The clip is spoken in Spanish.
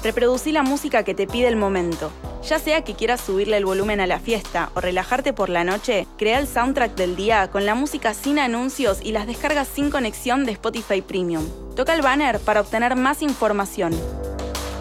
Reproducí la música que te pide el momento. Ya sea que quieras subirle el volumen a la fiesta o relajarte por la noche, crea el soundtrack del día con la música sin anuncios y las descargas sin conexión de Spotify Premium. Toca el banner para obtener más información.